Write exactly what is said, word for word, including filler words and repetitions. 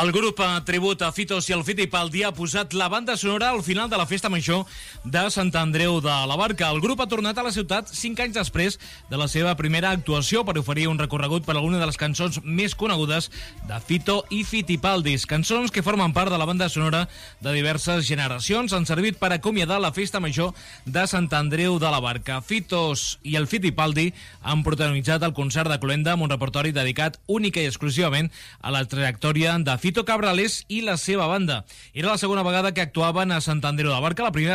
El grup tribut a Fitos i el Fitipaldi ha posat la banda sonora al final de la festa major de Sant Andreu de la Barca. El grup ha tornat a la ciutat cinc anys després de la seva primera actuació per oferir un recorregut per alguna de les cançons més conegudes de Fito i Fitipaldis. Cançons que formen part de la banda sonora de diverses generacions han servit per acomiadar la festa major de Sant Andreu de la Barca. Fitos i el Fitipaldi han protagonitzat el concert de cloenda amb un repertori dedicat única i exclusivament a la trajectòria de Fito Cabrales i la seva banda. Era la segona vegada que actuaven a Sant Andreu de la Barca. La primera